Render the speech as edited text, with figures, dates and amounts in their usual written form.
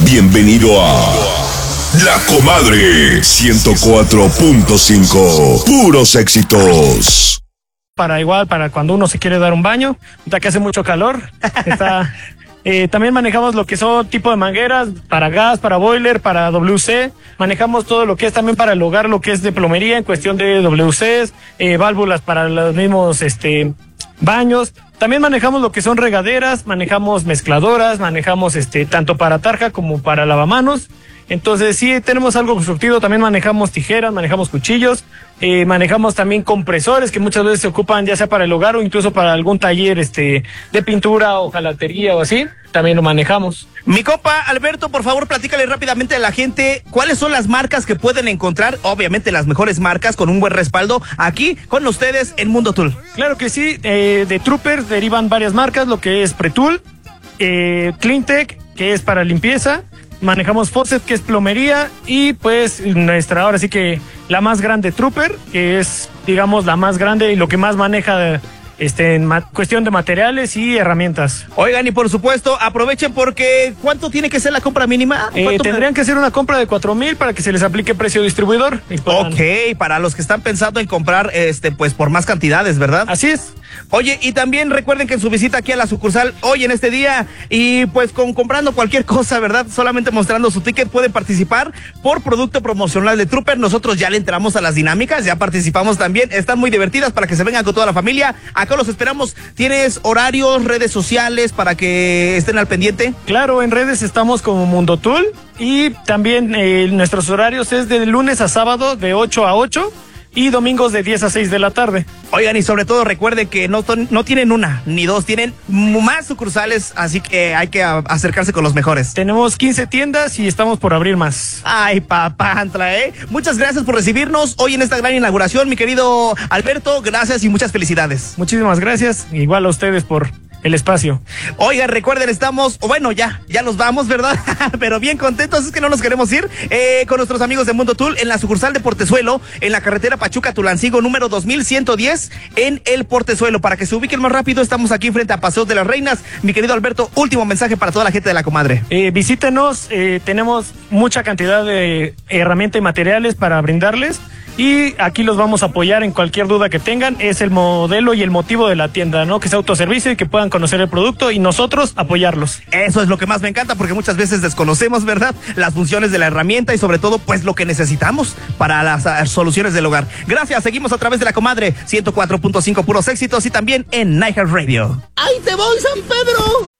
Bienvenido a La Comadre 104.5. Puros éxitos. Para cuando uno se quiere dar un baño, ya que hace mucho calor. También manejamos lo que son tipo de mangueras para gas, para boiler, para WC. Manejamos todo lo que es también para el hogar, lo que es de plomería en cuestión de WCs, válvulas para los mismos baños. También manejamos lo que son regaderas, manejamos mezcladoras, manejamos tanto para tarja como para lavamanos. Entonces sí tenemos algo surtido, también manejamos tijeras, manejamos cuchillos, manejamos también compresores que muchas veces se ocupan ya sea para el hogar o incluso para algún taller de pintura o jalatería o así, también lo manejamos. Mi compa Alberto, por favor, platícale rápidamente a la gente cuáles son las marcas que pueden encontrar, obviamente las mejores marcas con un buen respaldo aquí con ustedes en Mundo Tool. Claro que sí, de Trooper derivan varias marcas, lo que es Pretul, Cleantech, que es para limpieza. Manejamos Faucet, que es plomería, y pues ahora sí que la más grande, Trooper, que es, digamos, la más grande y lo que más maneja en cuestión de materiales y herramientas. Oigan, y por supuesto, aprovechen porque ¿cuánto tiene que ser la compra mínima? Tendrían que ser una compra de 4,000 para que se les aplique precio distribuidor. Ok, para los que están pensando en comprar, pues por más cantidades, ¿verdad? Así es. Oye, y también recuerden que en su visita aquí a la sucursal hoy en este día y pues comprando cualquier cosa, ¿verdad? Solamente mostrando su ticket pueden participar por producto promocional de Trooper. Nosotros ya le entramos a las dinámicas, ya participamos también. Están muy divertidas para que se vengan con toda la familia. Acá los esperamos. ¿Tienes horarios, redes sociales para que estén al pendiente? Claro, en redes estamos como Mundo Tool y también nuestros horarios es de lunes a sábado de 8 a 8. Y domingos de 10 a 6 de la tarde. Oigan, y sobre todo recuerden que no tienen una ni dos, tienen más sucursales, así que hay que acercarse con los mejores. Tenemos 15 tiendas y estamos por abrir más. Ay, papantla, Muchas gracias por recibirnos hoy en esta gran inauguración, mi querido Alberto. Gracias y muchas felicidades. Muchísimas gracias, igual a ustedes por el espacio. Oigan, recuerden, estamos, bueno, ya nos vamos, ¿verdad? Pero bien contentos, es que no nos queremos ir, con nuestros amigos de Mundo Tool en la sucursal de Portezuelo, en la carretera Pachuca-Tulancingo, número 2110, en el Portezuelo. Para que se ubiquen más rápido, estamos aquí frente a Paseo de las Reinas. Mi querido Alberto, último mensaje para toda la gente de La Comadre. Visítenos, tenemos mucha cantidad de herramientas y materiales para brindarles. Y aquí los vamos a apoyar en cualquier duda que tengan. Es el modelo y el motivo de la tienda, ¿no? Que sea autoservicio y que puedan conocer el producto y nosotros apoyarlos. Eso es lo que más me encanta porque muchas veces desconocemos, ¿verdad? Las funciones de la herramienta y sobre todo, pues lo que necesitamos para las soluciones del hogar. Gracias, seguimos a través de La Comadre 104.5 Puros Éxitos y también en Night Radio. ¡Ahí te voy, San Pedro!